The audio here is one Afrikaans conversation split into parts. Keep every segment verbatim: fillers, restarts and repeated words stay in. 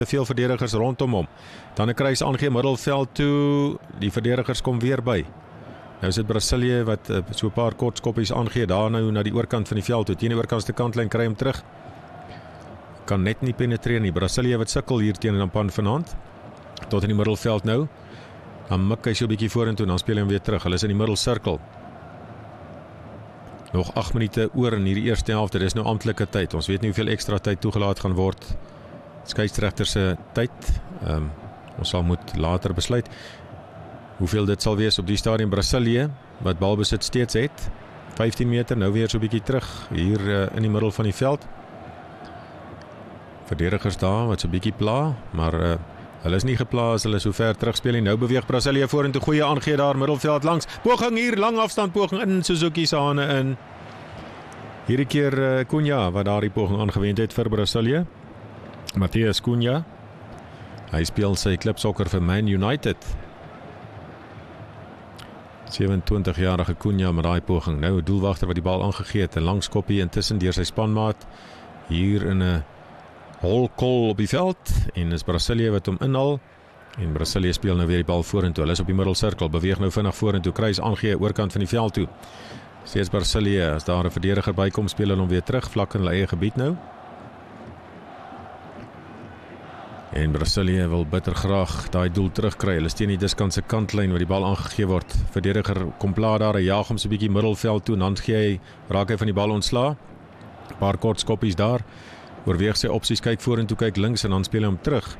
veel verdedigers rondom hom. Dan 'n kruis aangee middelveld toe, die verdedigers kom weer by. Nou is dit Brasilië wat uh, so 'n paar kort skoppies aangee, daar nou na die oorkant van die veld toe, teen die oorkantste kantlyn kry hom terug. Kan net nie penetreer nie. Brasilië wat sukkel hier teen Japan vanaand. Tot in die middelveld nou. Dan mik hy so 'n bietjie vorentoe, dan speel hy hom weer terug. Hulle is in die middelsirkel. Nog agt minute oor in hierdie eerste helfte. Dit is nou amptelike tyd. Ons weet nie hoeveel ekstra tyd toegelaat gaan word. Skeieregter se tyd. Um, ons sal moet later besluit hoeveel dit sal wees op die stadium. Brasilië wat balbesit steeds het. vyftien meter, nou weer so 'n bietjie terug hier uh, in die middel van die veld. Verdedigers daar wat so 'n bietjie pla, maar uh, hulle is nie gepla as hulle so ver terugspeel nie. Nou beweeg Brasilië vorentoe, goeie aangee daar middelveld langs. Poging hier, lang afstand poging in Suzuki se hande in. Hierdie keer uh, Cunha wat daar die poging aangewend het vir Brasilië. Matheus Cunha. Hy speel sy klipsokker vir Man United. sewe-en-twintig-jarige Cunha met daai poging. Nou 'n doelwagter wat die bal aangegee het, 'n lang skoppie intussen deur sy spanmaat hier in 'n holkol op die veld en is Brasilië wat hom inhaal en Brasilië speel nou weer die bal vorentoe. Hulle is op die middelsirkel, beweeg nou vinnig vorentoe, kruis aangee oorkant van die veld toe. Steeds Brasilië, as daar 'n verdediger bykom, speel hulle hom weer terug vlak in hulle eie gebied nou. En Brasilië wil bitter graag daai doel terugkry. Hulle steen die diskant se kantlyn waar die bal aangegee word. Verdediger kom pla daar, hy jaag hom so 'n bietjie middelveld toe en dan gee hy, raak hy van die bal ontslaa. 'n Paar kort skoppies daar. Oorweeg sy opsies, kyk vorentoe, kyk links en dan speel hy hom terug.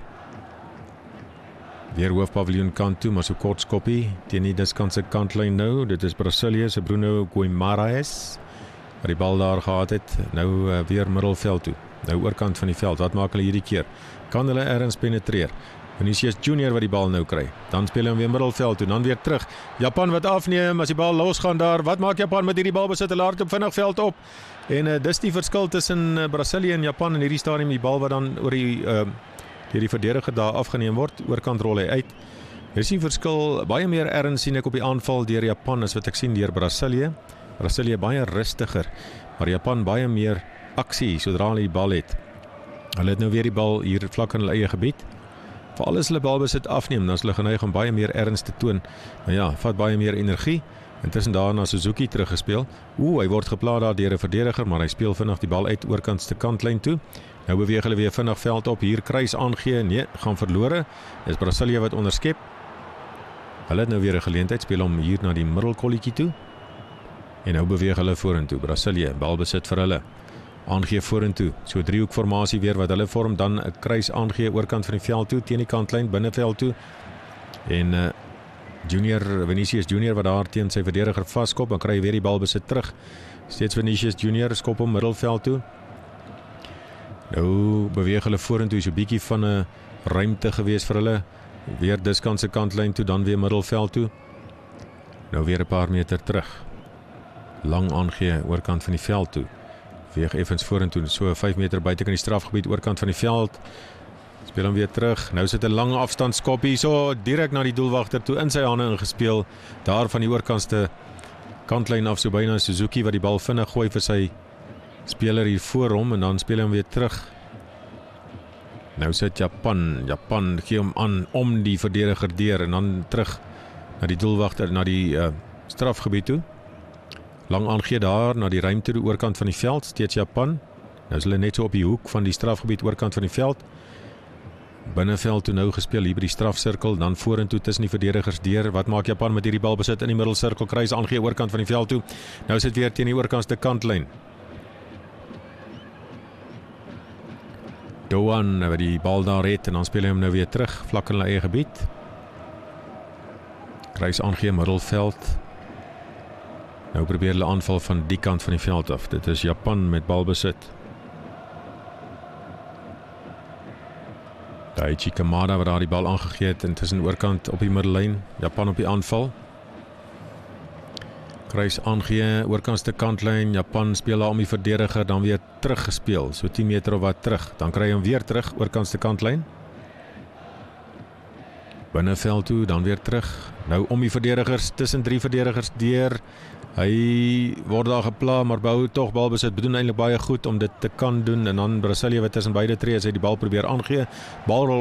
Weer hoofpaviljoen kant toe, maar so kort skoppie teen die diskant se kantlyn nou. Dit is Brasilië se Bruno Guimaraes wat die bal daar gehad het. Nou uh, weer middelveld toe. Nou oorkant van die veld. Wat maak hulle hierdie keer? Kan hulle ergens penetreer? Vinicius Junior wat die bal nou kry. Dan speel hy hom weer middelveld toe, dan weer terug. Japan wat afneem as die bal losgaan daar. Wat maak Japan met hierdie balbesit? Hulle hardloop vinnig veld op. En uh, dis die verskil tussen uh, Brasilië en Japan in hierdie stadium. Die bal wat dan oor die uh, deur die verdediger daar afgeneem word, oorkant rol hy uit. Dis die verskil, baie meer erns sien ek op die aanval deur Japan as wat ek sien deur Brasilië. Brasilië baie rustiger, maar Japan baie meer aksie sodra hulle die bal het. Hulle het nou weer die bal hier vlak in hulle eie gebied. Veral as hulle balbesit afneem, dan is hulle geneig om baie meer erns te toon. Nou ja, vat baie meer energie. Intussen daarna Suzuki teruggespeel. Oeh, hy word gepla daar deur 'n verdediger, maar hy speel vinnig die bal uit oorkantste kantlyn toe. Nou beweeg hulle weer vinnig veld op. Hier kruis aangee, nee, gaan verlore. Dis Brasilië wat onderskep. Hulle het nou weer 'n geleentheid, speel hom hier na die middelkolletjie toe. En nou beweeg hulle vorentoe. Brasilië, balbesit vir hulle. Aangee vorentoe. So driehoekformasie weer wat hulle vorm, dan 'n kruis aangee oorkant van die veld toe, teen die kantlyn binneveld toe. En uh, Junior, Vinicius Junior wat daar teen sy verdediger vaskop, dan kry hy weer die bal besit terug. Steeds Vinicius Junior skop hom middelveld toe. Nou beweeg hulle vorentoe, so 'n bietjie van 'n ruimte gewees vir hulle. Weer diskant se kantlyn toe, dan weer middelveld toe. Nou weer 'n paar meter terug. Lang aangee oorkant van die veld toe. Weeg effens vorentoe, so vyf meter buite kan die strafgebied oorkant van die veld. Speel hom weer terug. Nou sit 'n lange afstand skop hier so direk na die doelwagter toe in sy hande ingespeel. Daar van die oorkantste kantlyn af so byna Suzuki wat die bal vinnig gooi vir sy speler hier voor hom en dan speel hy hom weer terug. Nou sit Japan. Japan gee hom aan om die verdediger deur en dan terug na die doelwagter, na die uh, strafgebied toe. Lang aangee daar na die ruimte die oorkant van die veld, steeds Japan. Nou is hulle net so op die hoek van die strafgebied oorkant van die veld. Binneveld toe nou gespeel hier by die strafsirkel, dan vorentoe tussen die verdedigers deur. Wat maak Japan met hierdie bal besit in die middelsirkel? Kruis aangee oorkant van die veld toe. Nou sit weer teen die oorkantste kantlyn. Doan wat die bal daar het en dan speel hy hom nou weer terug vlak in hulle eie gebied. Kruis aangee middelveld. Nou probeer hulle aanval van die kant van die veld af. Dit is Japan met balbesit. Daichi Kamada wat daar die bal aangegee het intussen oorkant op die middellyn. Japan op die aanval. Kruis aangee oorkantste kantlyn. Japan speel daar om die verdediger, dan weer teruggespeel. So tien meter of wat terug. Dan kry hy hom weer terug oorkantste kantlyn. binneveld toe, dan weer terug. Nou om die verdedigers, tussen drie verdedigers deur. Hy word daar gepla, maar behou tog balbesit, bedoel eintlik baie goed om dit te kan doen, en dan Brasilia wat tussen beide tree, as hy die bal probeer aangee, bal